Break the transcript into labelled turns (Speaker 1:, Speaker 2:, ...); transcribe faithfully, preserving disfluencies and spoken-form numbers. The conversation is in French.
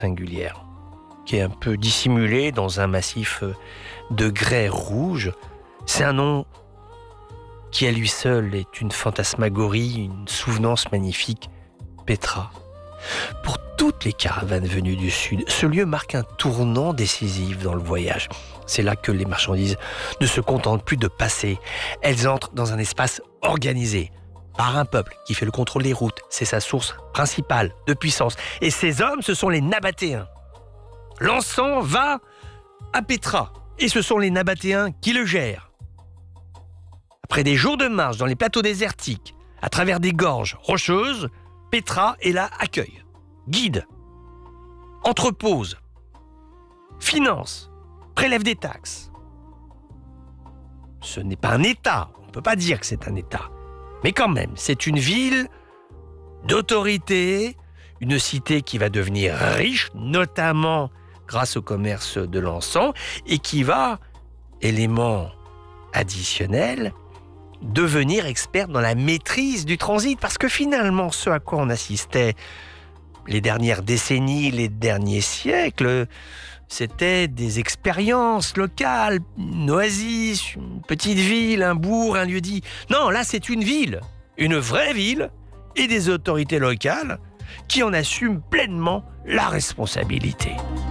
Speaker 1: singulière, qui est un peu dissimulée dans un massif de grès rouge. C'est un nom qui à lui seul est une fantasmagorie, une souvenance magnifique, Petra. Pour toutes les caravanes venues du sud, ce lieu marque un tournant décisif dans le voyage. C'est là que les marchandises ne se contentent plus de passer. Elles entrent dans un espace organisé par un peuple qui fait le contrôle des routes. C'est sa source principale de puissance. Et ces hommes, ce sont les Nabatéens. L'encens va à Petra et ce sont les Nabatéens qui le gèrent. Après des jours de marche dans les plateaux désertiques, à travers des gorges rocheuses, Petra est là, accueille, guide, entrepose, finance, prélève des taxes. Ce n'est pas un État, on ne peut pas dire que c'est un État. Mais quand même, c'est une ville d'autorité, une cité qui va devenir riche, notamment grâce au commerce de l'encens, et qui va, élément additionnel, devenir experte dans la maîtrise du transit. Parce que finalement, ce à quoi on assistait les dernières décennies, les derniers siècles, c'était des expériences locales, une oasis, une petite ville, un bourg, un lieu-dit. Non, là, c'est une ville, une vraie ville, et des autorités locales qui en assument pleinement la responsabilité.